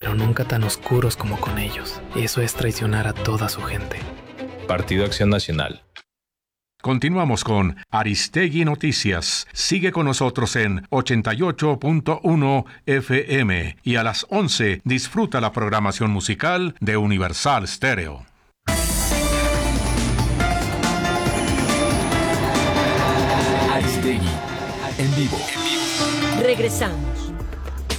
pero nunca tan oscuros como con ellos. Eso es traicionar a toda su gente. Partido Acción Nacional. Continuamos con Aristegui Noticias. Sigue con nosotros en 88.1 FM y a las 11 disfruta la programación musical de Universal Stereo. Aristegui en vivo. Regresamos.